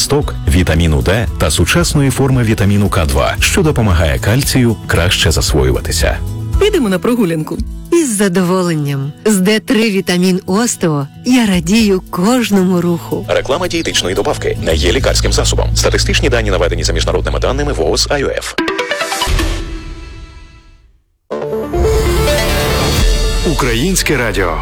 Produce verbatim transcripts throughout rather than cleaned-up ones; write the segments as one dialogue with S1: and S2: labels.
S1: кісток, вітаміну Д та сучасної форми вітаміну К два, що допомагає кальцію краще засвоюватися.
S2: Підемо на прогулянку.
S3: Із задоволенням. З Д три вітамін Остео я радію кожному руху.
S1: Реклама дієтичної добавки не є лікарським засобом. Статистичні дані наведені за міжнародними даними ВООЗ ай о еф.
S4: Українське радіо.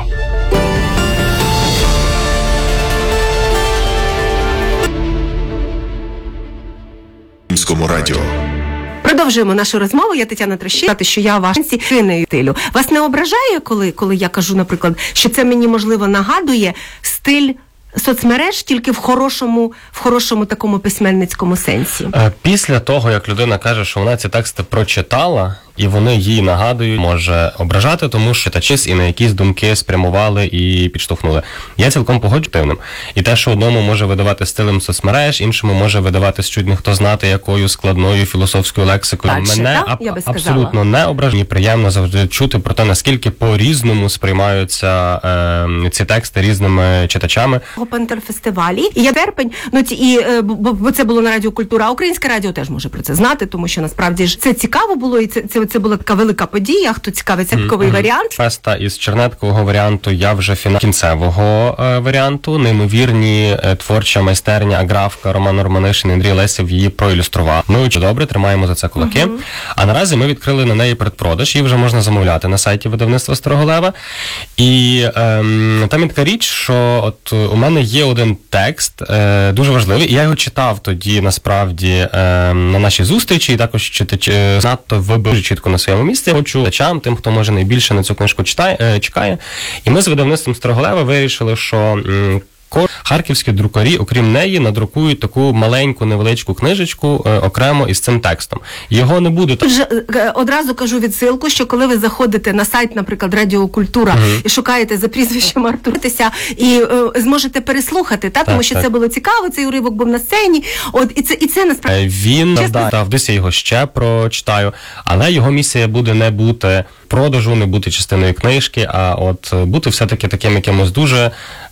S4: Українському радіо.
S2: Продовжуємо нашу розмову. Я Тетяна Трощина, що я вашій хинею стилю. Вас не ображає, коли, коли я кажу, наприклад, що це мені, можливо, нагадує стиль соцмереж, тільки в хорошому, в хорошому такому письменницькому сенсі?
S5: Після того, як людина каже, що вона ці тексти прочитала, і вони їй нагадують, може ображати, тому що читачі і на якісь думки спрямували і підштовхнули. Я цілком погоджуюсь. І те, що одному може видавати стилем соцмереж, іншому може видавати чуть не хто знати якою складною філософською лексикою.
S2: Дальше,
S5: Мене
S2: так? Я би сказала.
S5: абсолютно не ображає. Мені приємно завжди чути про те, наскільки по-різному сприймаються е, ці тексти різними читачами.
S2: Пентельфестивалі. І я терпень, ну ці, і, бо, бо це було на Радіо Культура, а Українське радіо теж може про це знати, тому що насправді ж це цікаво було, і це, це, це була така велика подія, хто цікавиться віковий mm-hmm. варіант.
S5: Феста із чернеткового варіанту, я вже фінал кінцевого е, варіанту. Неймовірні е, творча майстерня Аграфка, Роман Романишин, Андрій Лесів її проілюстрував. Ми дуже добре, тримаємо за це кулаки. Mm-hmm. А наразі ми відкрили на неї передпродаж, її вже можна замовляти на сайті видавництва Старого Лева. І е, там є така річ, що от у мене є один текст, е, дуже важливий, і я його читав тоді, насправді, е, на нашій зустрічі, і також читач, е, надто вибив чітко на своєму місці. Я хочу читачам, тим, хто може найбільше на цю книжку читає, е, чекає. І ми з видавництвом Старого Лева вирішили, що м, харківські друкарі, окрім неї, надрукують таку маленьку, невеличку книжечку е, окремо із цим текстом. Його не буде...
S2: Отже, одразу кажу відсилку, що коли ви заходите на сайт, наприклад, Радіо Культура, uh-huh. і шукаєте за прізвищем Артуртися, і е, зможете переслухати, та? Тому так, що так. Це було цікаво, цей уривок був на сцені. От, і це, і це насправді...
S5: Він надав, десь я його ще прочитаю, але його місія буде не бути продажу, не бути частиною книжки, а от бути все-таки таким якимось дуже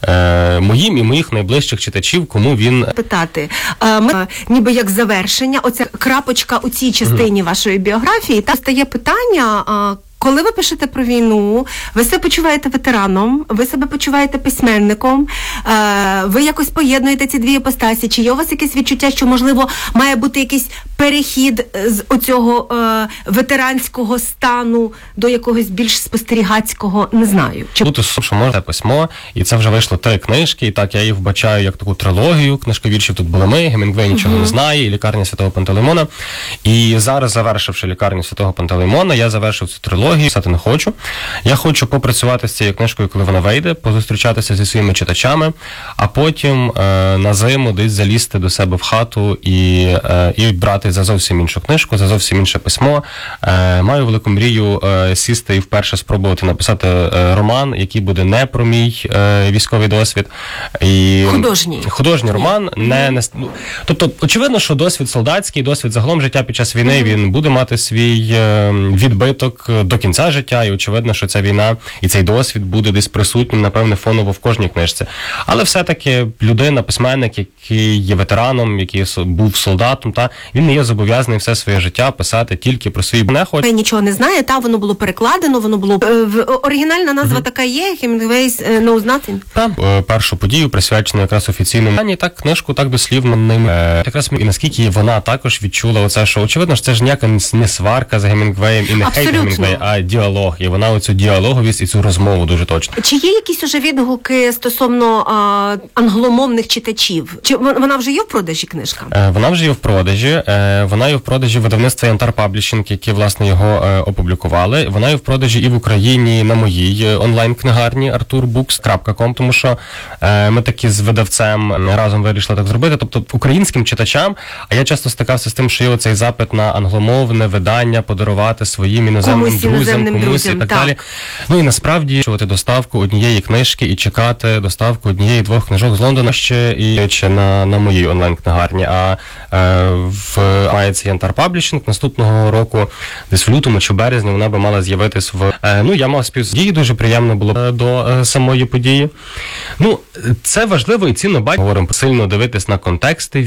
S5: е, моїм і моїх найближчих читачів, кому він...
S2: Питати, е, ми, ніби як завершення, оця крапочка у цій частині mm-hmm. вашої біографії, та стає питання... Е, коли ви пишете про війну, ви себе почуваєте ветераном, ви себе почуваєте письменником, е, ви якось поєднуєте ці дві іпостасі, чи є у вас якесь відчуття, що, можливо, має бути якийсь перехід з оцього е, ветеранського стану до якогось більш спостерігацького, не знаю. Чи...
S5: Тут, що можна письмо, і це вже вийшло три книжки, і так я їх вбачаю як таку трилогію книжковіршів. Тут були ми, Гемінгвей нічого uh-huh. не знає, і Лікарня Святого Пантелеймона. І зараз, завершивши Лікарню Святого Пантелеймона, я завершив цю трилогію. Писати не хочу. Я хочу попрацювати з цією книжкою, коли вона вийде, позустрічатися зі своїми читачами, а потім е, на зиму десь залізти до себе в хату і, е, і брати за зовсім іншу книжку, за зовсім інше письмо. Е, маю велику мрію е, сісти і вперше спробувати написати е, роман, який буде не про мій е, військовий досвід. І,
S2: художній.
S5: Художній роман. Не, не, ну, тобто, очевидно, що досвід солдатський, досвід загалом життя під час війни, mm-hmm. він буде мати свій е, відбиток до кінця життя, і очевидно, що ця війна і цей досвід буде десь присутнім, напевне, фоново в кожній книжці. Але все-таки людина, письменник, який є ветераном, який був солдатом, та він не є зобов'язаний все своє життя писати тільки про свої нехоть.
S2: Ви нічого не знає, та воно було перекладено, воно було в оригінальна назва uh-huh. така є, Hemingway's Knows Nothing.
S5: Там першу подію присвячену якраз офіційному. Так книжку так дослівно ним. Якраз і наскільки вона також відчула оце, що очевидно, що це ж ніяка не сварка з Гемінгвеєм і не хейт Гемінгвея, а діалог. І вона оцю діалоговість і цю розмову дуже точно.
S2: Чи є якісь уже відгуки стосовно а, англомовних читачів? Чи вона вже є в продажі, книжка?
S5: Е, вона вже є в продажі. Е, вона є в продажі видавництва Янтар Паблішинг, які, власне, його е, опублікували. Вона є в продажі і в Україні на моїй онлайн-книгарні артур букс крапка ком, тому що е, ми таки з видавцем разом вирішили так зробити. Тобто українським читачам, а я часто стикався з тим, що є оцей запит на англомовне видання, подарувати своїм іноземним
S2: комусь
S5: друзям,
S2: іноземним
S5: комусь
S2: друзям,
S5: і так,
S2: так
S5: далі. Ну і насправді чувати доставку однієї книжки і чекати доставку однієї-двох книжок з Лондона ще і чи на, на моїй онлайн-книгарні. А е, в мається Янтар Паблішинг наступного року, десь в лютому чи березні вона би мала з'явитись в... Е, ну, я мав співдії, дуже приємно було до е, самої події. Ну, це важливо і цінно бачити. Говоримо сильно дивитись на контексти